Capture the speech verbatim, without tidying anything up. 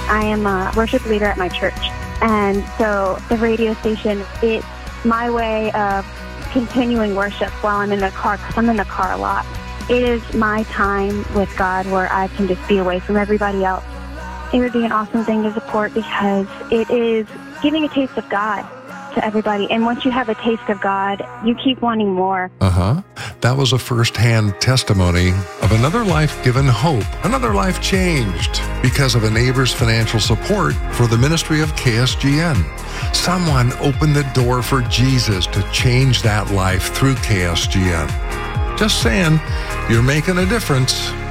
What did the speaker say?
I am a worship leader at my church. And so the radio station, it's my way of continuing worship while I'm in the car, because I'm in the car a lot. It is my time with God where I can just be away from everybody else. It would be an awesome thing to support because it is giving a taste of God to everybody. And once you have a taste of God, you keep wanting more. Uh-huh. That was a first-hand testimony of another life given hope, another life changed because of a neighbor's financial support for the ministry of K S G N. Someone opened the door for Jesus to change that life through K S G N. Just saying, you're making a difference.